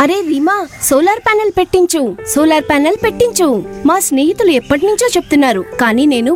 అరే Reema, solar panel పెట్టించు. Solar panel పెట్టించు. మా స్నేహితులు ఎప్పటి నుంచో చెప్తున్నారు, కానీ నేను